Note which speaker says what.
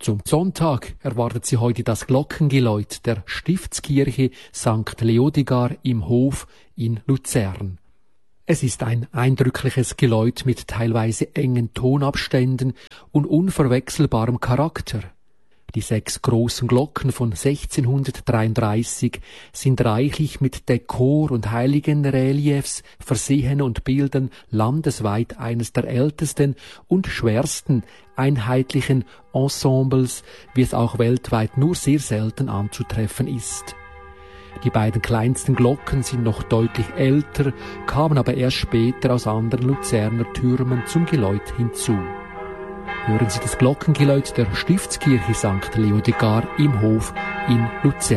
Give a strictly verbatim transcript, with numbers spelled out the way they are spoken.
Speaker 1: Zum Sonntag erwartet sie heute das Glockengeläut der Stiftskirche Sankt Leodegar im Hof in Luzern. Es ist ein eindrückliches Geläut mit teilweise engen Tonabständen und unverwechselbarem Charakter. Die sechs großen Glocken von sechzehnhundertdreiunddreißig sind reichlich mit Dekor und Heiligenreliefs versehen und bilden landesweit eines der ältesten und schwersten einheitlichen Ensembles, wie es auch weltweit nur sehr selten anzutreffen ist. Die beiden kleinsten Glocken sind noch deutlich älter, kamen aber erst später aus anderen Luzerner Türmen zum Geläut hinzu. Hören Sie das Glockengeläut der Stiftskirche Sankt Leodegar im Hof in Luzern.